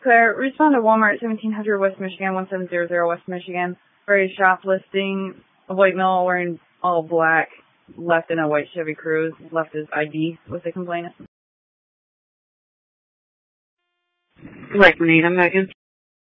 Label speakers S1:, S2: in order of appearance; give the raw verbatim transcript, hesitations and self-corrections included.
S1: Claire, respond to Walmart, seventeen hundred West Michigan, one seven zero zero West Michigan, for a shoplifting, a white male wearing all black, left in a white Chevy Cruze, left his I D with the complainant.
S2: Right, Renee, I'm Megan.